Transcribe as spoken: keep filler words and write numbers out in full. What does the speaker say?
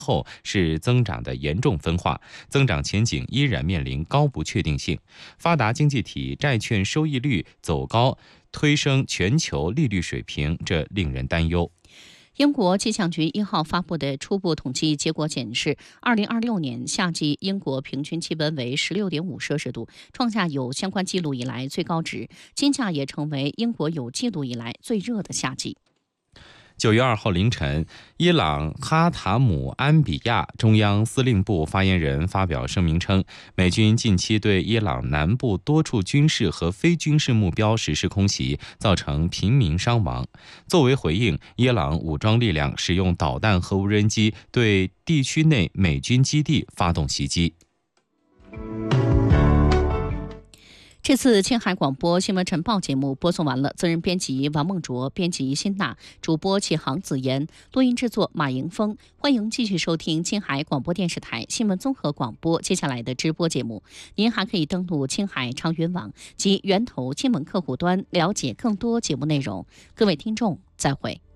后是增长的严重分化，增长前景依然面临高不确定性。发达经济体债券收益率走高，推升全球利率水平，这令人担忧。 英国气象局一号发布的初步统计结果显示，二零二六年夏季英国平均气温为十六点五摄氏度，创下有相关记录以来最高值。今夏也成为英国有记录以来最热的夏季。 九月二号凌晨，伊朗哈塔姆安比亚中央司令部发言人发表声明称，美军近期对伊朗南部多处军事和非军事目标实施空袭，造成平民伤亡。作为回应，伊朗武装力量使用导弹和无人机对地区内美军基地发动袭击。 这次青海广播新闻晨报节目播送完了，责任编辑王梦卓，编辑辛娜，主播启航子言，录音制作马迎峰。欢迎继续收听青海广播电视台新闻综合广播接下来的直播节目。您还可以登录青海长云网及源头新闻客户端了解更多节目内容。各位听众，再会。